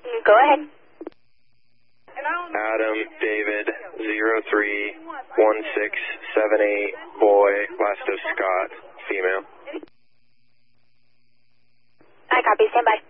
Go ahead. Adam David 031678 boy, last of Scott, female. I copy. Stand by.